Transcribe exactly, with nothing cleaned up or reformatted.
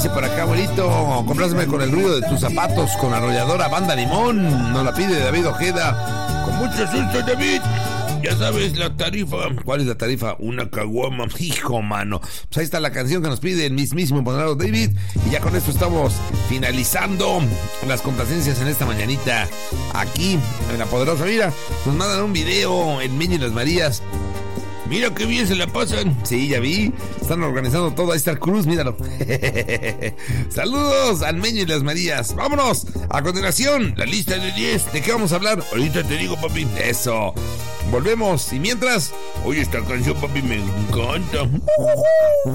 Dice por acá, abuelito, compráceme con el ruido de tus zapatos con arrolladora Banda Limón. Nos la pide David Ojeda. Con mucho susto, David. Ya sabes la tarifa. ¿Cuál es la tarifa? Una caguama. Hijo, mano. Pues ahí está la canción que nos pide el mismísimo Ponderado David. Y ya con esto estamos finalizando las complacencias en esta mañanita. Aquí, en La Poderosa. Mira, nos mandan un video en Meño y las Marías. Mira qué bien se la pasan. Sí, ya vi. Están organizando todo. Ahí está el Cruz, míralo. Saludos al Meño y las Marías. Vámonos. A continuación, la lista de diez. ¿De qué vamos a hablar? Ahorita te digo, papi. Eso. Volvemos. Y mientras, oye, esta canción, papi, me encanta.